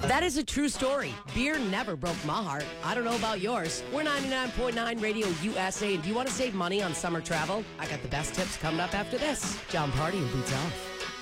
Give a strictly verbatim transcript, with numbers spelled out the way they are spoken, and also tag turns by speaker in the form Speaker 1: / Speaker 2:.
Speaker 1: That is a true story. Beer never broke my heart. I don't know about yours. We're ninety-nine point nine Radio U S A, and do you want to save money on summer travel? I got the best tips coming up after this. John Party and Boots Off.